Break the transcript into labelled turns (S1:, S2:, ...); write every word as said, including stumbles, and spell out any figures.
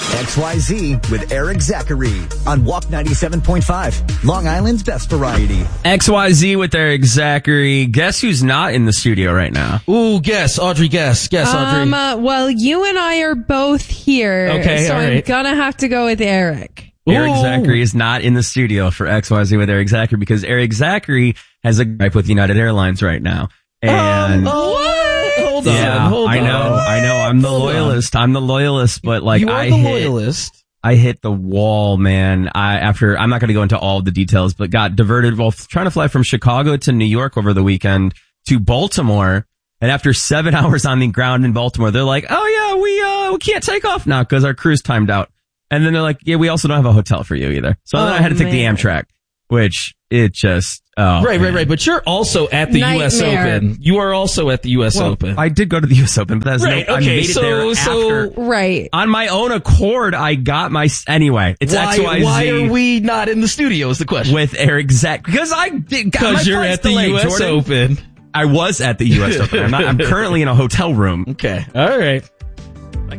S1: X Y Z with Eric Zachary on Walk ninety-seven point five, Long Island's best variety.
S2: X Y Z with Eric Zachary. Guess who's not in the studio right now?
S3: Ooh, guess. Audrey, guess. Guess, Audrey.
S4: Um, uh, well, you and I are both here.
S3: Okay,
S4: so
S3: all
S4: I'm
S3: right.
S4: gonna have to go with Eric.
S2: Eric
S3: Ooh.
S2: Zachary is not in the studio for X Y Z with Eric Zachary because Eric Zachary has a gripe with United Airlines right now. And
S3: Um, oh, hold on.
S2: yeah,
S3: hold
S2: I
S3: on.
S2: know, I know. I'm the
S3: Hold on.
S2: loyalist. I'm the loyalist, but like
S3: you are
S2: I
S3: the
S2: hit,
S3: loyalist.
S2: I hit the wall, man. I after I'm not going to go into all the details, but got diverted while trying to fly from Chicago to New York over the weekend to Baltimore. And after seven hours on the ground in Baltimore, they're like, "Oh yeah, we uh we can't take off now because our cruise timed out." And then they're like, "Yeah, we also don't have a hotel for you either." So then
S4: Oh,
S2: I had to take
S4: man.
S2: the Amtrak, which it just oh,
S3: right,
S2: man.
S3: right, right. But you're also at the U S
S4: Nightmare.
S3: Open. You are also at the U S
S2: Well,
S3: Open.
S2: I did go to the U S Open, but that's
S3: Right,
S2: no, I
S3: okay,
S2: made it
S3: so-
S2: there
S3: so-
S2: after.
S4: Right.
S2: On my own accord, I got my anyway. It's
S3: why,
S2: X Y Z.
S3: why are we not in the studio is the question.
S2: With Eric Zach because I did got my
S3: Because you're
S2: flight's
S3: at the
S2: delayed,
S3: U S
S2: Jordan.
S3: Open.
S2: I was at the U S Open. I'm, not, I'm currently in a hotel room.
S3: Okay. All right.